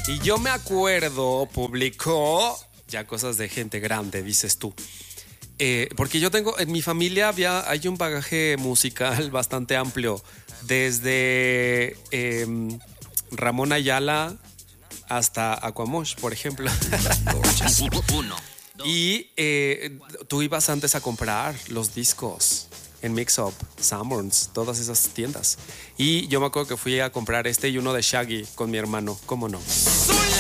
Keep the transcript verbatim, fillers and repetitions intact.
Y yo me acuerdo, publicó ya cosas de gente grande, dices tú. Eh, porque yo tengo, en mi familia había, hay un bagaje musical bastante amplio. Desde eh, Ramón Ayala hasta Aquamosh, por ejemplo. Uno. Y eh, tú ibas antes a comprar los discos en Mix Up, Sanborns, todas esas tiendas. Y yo me acuerdo que fui a comprar este y uno de Shaggy con mi hermano, ¿cómo no?